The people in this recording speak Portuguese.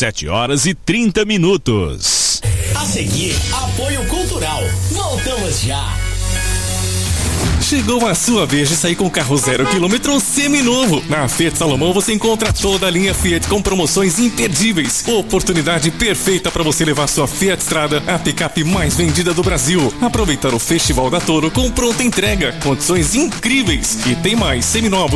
7h30. A seguir, apoio cultural. Voltamos já. Chegou a sua vez de sair com carro 0 km seminovo. Na Fiat Salomão você encontra toda a linha Fiat com promoções imperdíveis. Oportunidade perfeita para você levar sua Fiat Strada, a picape mais vendida do Brasil. Aproveitar o Festival da Toro com pronta entrega, condições incríveis. E tem mais, seminovos